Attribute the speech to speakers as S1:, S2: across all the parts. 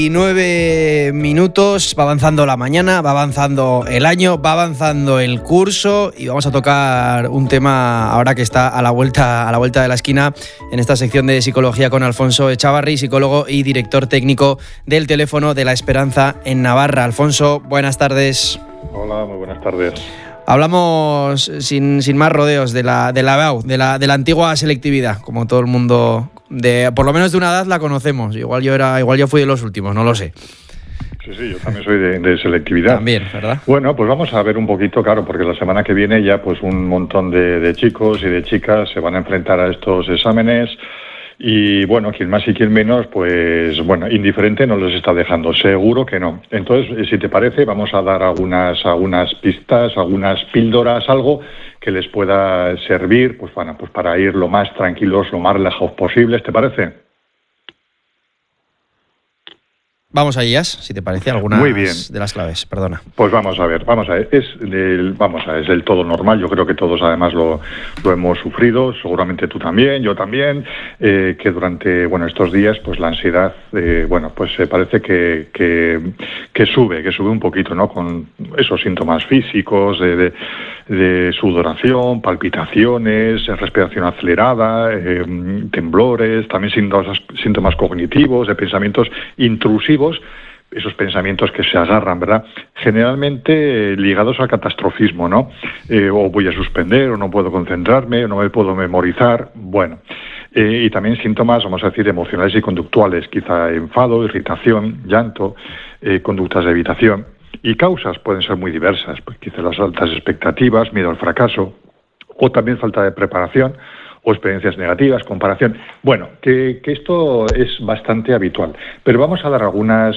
S1: Y 9 minutos, va avanzando la mañana, va avanzando el año, va avanzando el curso y vamos a tocar un tema ahora que está a la vuelta de la esquina en esta sección de psicología con Alfonso Echavarri, psicólogo y director técnico del Teléfono de la Esperanza en Navarra. Alfonso, buenas tardes.
S2: Hola, muy buenas tardes.
S1: Hablamos sin más rodeos de la BAU, de la antigua selectividad, como todo el mundo, por lo menos de una edad la conocemos. Igual yo fui de los últimos, no lo sé.
S2: Sí, yo también soy de selectividad.
S1: También, ¿verdad?
S2: Bueno, pues vamos a ver un poquito, claro, porque la semana que viene ya pues un montón de chicos y de chicas se van a enfrentar a estos exámenes. Y bueno, quien más y quien menos, pues bueno, indiferente no les está dejando, seguro que no. Entonces, si te parece, vamos a dar algunas pistas, algunas píldoras, algo que les pueda servir, pues bueno, pues para ir lo más tranquilos, lo más relajados posibles, ¿te parece?
S1: Vamos a ellas, si te parece, algunas
S2: Muy bien.
S1: De las claves, perdona.
S2: Pues vamos a ver, es del todo normal, yo creo que todos además lo hemos sufrido, seguramente tú también, yo también, que durante, estos días, pues la ansiedad, pues parece que sube un poquito, ¿no? Con esos síntomas físicos de sudoración, palpitaciones, respiración acelerada, temblores, también síntomas cognitivos, de pensamientos intrusivos, esos pensamientos que se agarran, ¿verdad? Generalmente ligados al catastrofismo, ¿no? O voy a suspender, o no puedo concentrarme, o no me puedo memorizar, y también síntomas, vamos a decir, emocionales y conductuales, quizá enfado, irritación, llanto, conductas de evitación. Y causas pueden ser muy diversas, pues quizá las altas expectativas, miedo al fracaso, o también falta de preparación, o experiencias negativas, comparación. Que esto es bastante habitual. Pero vamos a dar algunas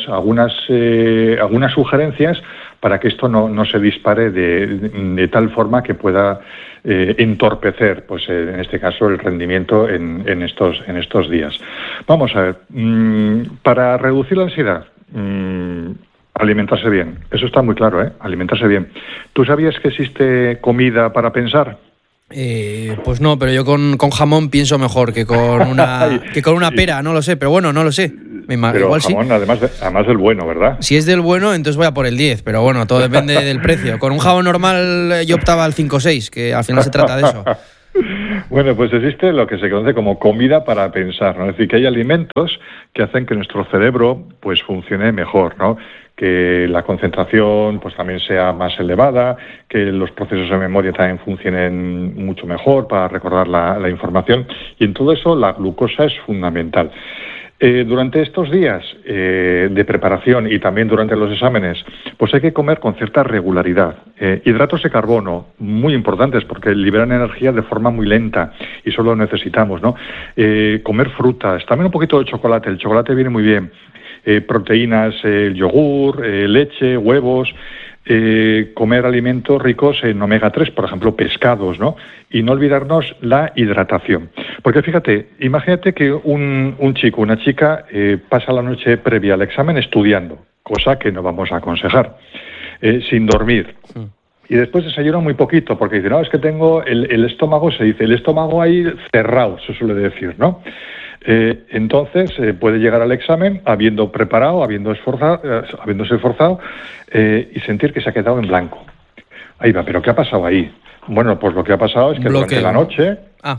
S2: sugerencias para que esto no se dispare de tal forma que pueda entorpecer, pues en este caso, el rendimiento en estos días. Vamos a ver, para reducir la ansiedad, alimentarse bien. Eso está muy claro, alimentarse bien. ¿Tú sabías que existe comida para pensar?
S1: Pues no, pero yo con jamón pienso mejor que con una pera, no lo sé, pero bueno, no lo sé.
S2: Pero
S1: igual
S2: jamón,
S1: sí.
S2: además del bueno, ¿verdad?
S1: Si es del bueno, entonces voy a por el 10, pero bueno, todo depende del precio. Con un jamón normal yo optaba al 5 o 6, que al final se trata de eso.
S2: Bueno, pues existe lo que se conoce como comida para pensar, ¿no? Es decir, que hay alimentos que hacen que nuestro cerebro pues funcione mejor, ¿no? Que la concentración pues también sea más elevada, que los procesos de memoria también funcionen mucho mejor para recordar la información, y en todo eso la glucosa es fundamental. Durante estos días de preparación y también durante los exámenes, pues hay que comer con cierta regularidad. Hidratos de carbono, muy importantes porque liberan energía de forma muy lenta y solo necesitamos, ¿no? Comer frutas, también un poquito de chocolate, el chocolate viene muy bien. Proteínas, yogur, leche, huevos, comer alimentos ricos en omega 3, por ejemplo, pescados, ¿no? Y no olvidarnos la hidratación. Porque fíjate, imagínate que un chico, una chica, pasa la noche previa al examen estudiando, cosa que no vamos a aconsejar, sin dormir. Y después desayuna muy poquito, porque dice, no, es que tengo el estómago, se dice, el estómago ahí cerrado, se suele decir, ¿no? Entonces puede llegar al examen habiendo preparado, habiéndose esforzado y sentir que se ha quedado en blanco. Ahí va, ¿pero qué ha pasado ahí? Bueno, pues lo que ha pasado es que durante la noche,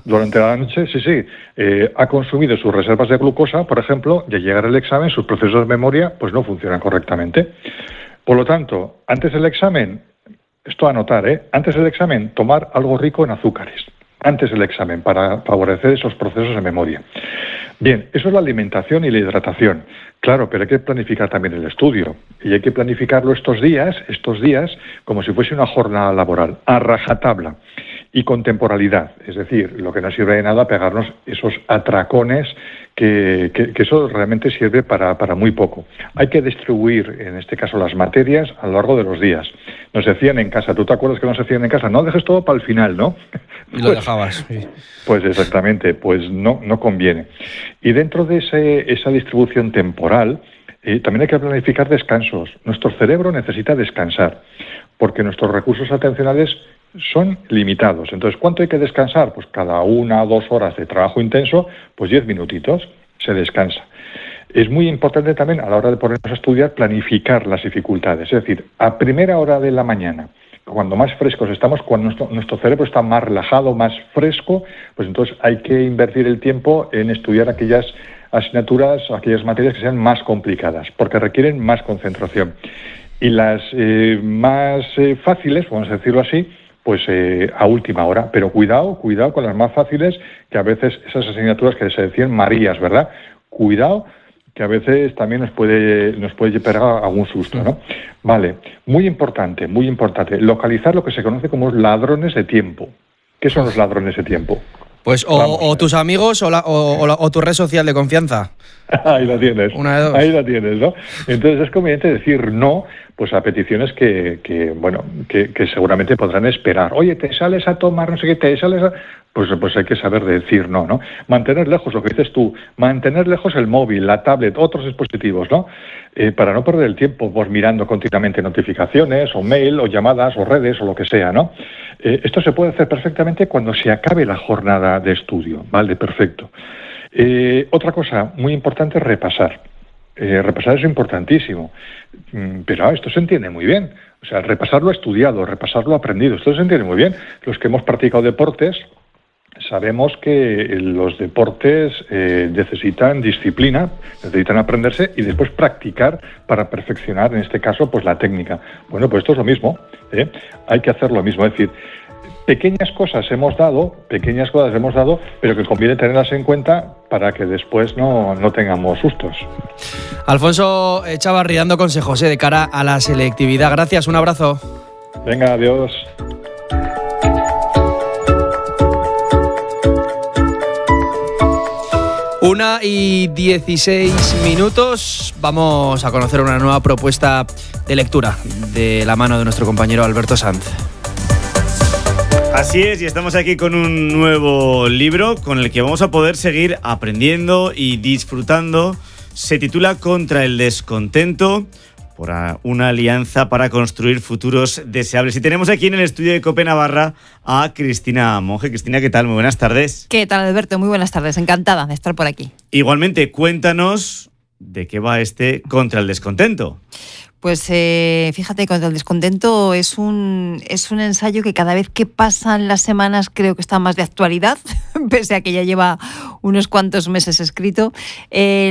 S2: ha consumido sus reservas de glucosa, por ejemplo, y al llegar al examen sus procesos de memoria pues no funcionan correctamente. Por lo tanto, antes del examen, esto a anotar, antes del examen, tomar algo rico en azúcares. Antes del examen, para favorecer esos procesos de memoria. Bien, eso es la alimentación y la hidratación. Claro, pero hay que planificar también el estudio. Y hay que planificarlo estos días, como si fuese una jornada laboral, a rajatabla y con temporalidad. Es decir, lo que no sirve de nada pegarnos esos atracones que eso realmente sirve para muy poco. Hay que distribuir, en este caso, las materias a lo largo de los días. Nos decían en casa, ¿tú te acuerdas que nos decían en casa? No dejes todo para el final, ¿no?
S1: Y lo dejabas. Sí.
S2: Pues exactamente, pues no conviene. Y dentro de esa distribución temporal, también hay que planificar descansos. Nuestro cerebro necesita descansar, porque nuestros recursos atencionales son limitados. Entonces, ¿cuánto hay que descansar? Pues cada 1 o 2 horas de trabajo intenso, pues 10 minutitos se descansa. Es muy importante también a la hora de ponernos a estudiar planificar las dificultades, es decir, a primera hora de la mañana, cuando más frescos estamos, cuando nuestro cerebro está más relajado, más fresco, pues entonces hay que invertir el tiempo en estudiar aquellas asignaturas, aquellas materias que sean más complicadas, porque requieren más concentración. Y las más fáciles, vamos a decirlo así, pues a última hora. Pero cuidado con las más fáciles, que a veces esas asignaturas que se decían Marías, ¿verdad? Cuidado, que a veces también nos puede pegar algún susto, ¿no? Vale, muy importante, localizar lo que se conoce como ladrones de tiempo. ¿Qué son los ladrones de tiempo?
S1: Pues o tus amigos o tu red social de confianza.
S2: Ahí la tienes.
S1: Una de dos.
S2: Ahí la tienes, ¿no? Entonces es conveniente decir no, pues a peticiones que seguramente podrán esperar. Oye, ¿te sales a tomar no sé qué? ¿Te sales a...? Pues hay que saber decir no, ¿no? Mantener lejos, lo que dices tú, mantener lejos el móvil, la tablet, otros dispositivos, ¿no? Para no perder el tiempo pues mirando continuamente notificaciones o mail o llamadas o redes o lo que sea, ¿no? Esto se puede hacer perfectamente cuando se acabe la jornada de estudio, ¿vale? Perfecto. Otra cosa muy importante es repasar. Repasar es importantísimo, pero esto se entiende muy bien. O sea, repasar lo estudiado, repasar lo aprendido, esto se entiende muy bien. Los que hemos practicado deportes sabemos que los deportes necesitan disciplina, necesitan aprenderse y después practicar para perfeccionar, en este caso, pues la técnica. Bueno, pues esto es lo mismo, hay que hacer lo mismo, es decir, pequeñas cosas hemos dado, pero que conviene tenerlas en cuenta para que después no tengamos sustos.
S1: Alfonso Chávarri dando consejos de cara a la selectividad. Gracias, un abrazo.
S2: Venga, adiós.
S1: Una y 16 minutos. Vamos a conocer una nueva propuesta de lectura de la mano de nuestro compañero Alberto Sanz.
S3: Así es, y estamos aquí con un nuevo libro con el que vamos a poder seguir aprendiendo y disfrutando. Se titula Contra el descontento, por una alianza para construir futuros deseables. Y tenemos aquí en el estudio de COPE Navarra a Cristina Monge. Cristina, ¿qué tal? Muy buenas tardes.
S4: ¿Qué tal, Alberto? Muy buenas tardes. Encantada de estar por aquí.
S3: Igualmente, cuéntanos de qué va este Contra el descontento.
S4: Pues fíjate, Contra el descontento es un ensayo que cada vez que pasan las semanas creo que está más de actualidad, pese a que ya lleva unos cuantos meses escrito.